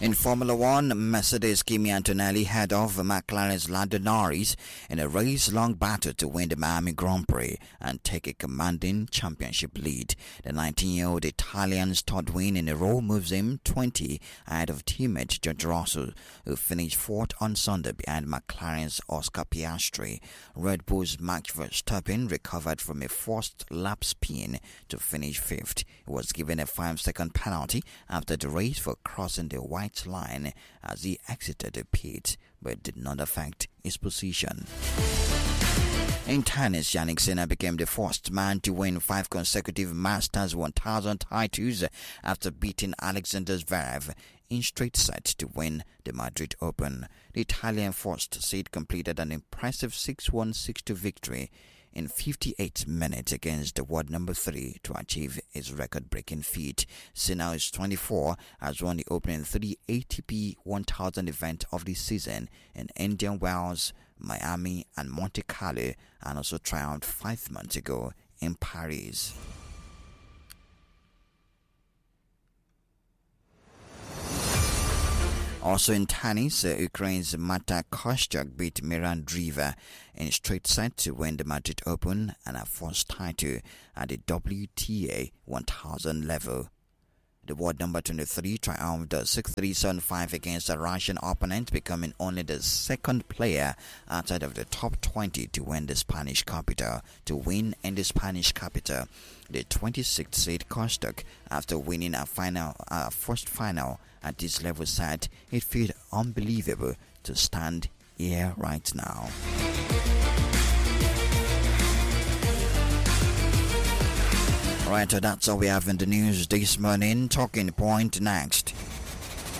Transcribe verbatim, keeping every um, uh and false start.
In Formula One, Mercedes Kimi Antonelli head off McLaren's Lando Norris in a race-long battle to win the Miami Grand Prix and take a commanding championship lead. The nineteen-year-old Italian's third win in a row moves him twenty ahead of teammate George Russell, who finished fourth on Sunday behind McLaren's Oscar Piastri. Red Bull's Max Verstappen recovered from a forced lap spin to finish fifth. He was given a five-second penalty after the race for crossing the white line as he exited the pit, but it did not affect his position. In tennis, Jannik Sinner became the first man to win five consecutive Masters one thousand titles after beating Alexander Zverev in straight sets to win the Madrid Open. The Italian first seed completed an impressive six one six two victory in fifty-eight minutes against the world number three to achieve his record-breaking feat. Sinner is twenty-four, has won the opening three A T P one thousand event of the season in Indian Wells, Miami and Monte Carlo, and also triumphed five months ago in Paris. Also in tennis, uh, Ukraine's Mata Kostyuk beat Miran Driva in straight set to win the Madrid Open and her first title at the W T A one thousand level. The world number twenty-three triumphed six three seven five against a Russian opponent, becoming only the second player outside of the top twenty to win the Spanish capital. To win in the Spanish capital, the twenty-sixth seed Kostyuk, after winning a final, a first final at this level, said it felt unbelievable to stand here right now. Right, so that's all we have in the news this morning. Talking Point next.